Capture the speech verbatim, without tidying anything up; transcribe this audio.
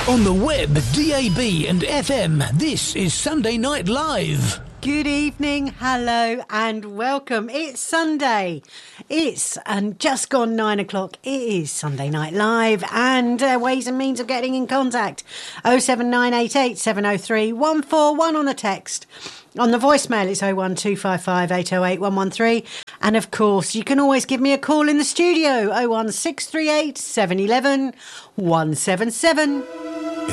On the web, D A B and F M, this is Sunday Night Live. Good evening, hello and welcome. It's Sunday. It's um, just gone nine o'clock. It is Sunday Night Live and uh, ways and means of getting in contact. oh seven nine eight eight seven oh three one four one on the text. On the voicemail, it's oh one two five five eight oh eight one one three. And of course, you can always give me a call in the studio, oh one six three eight seven one one one seven seven.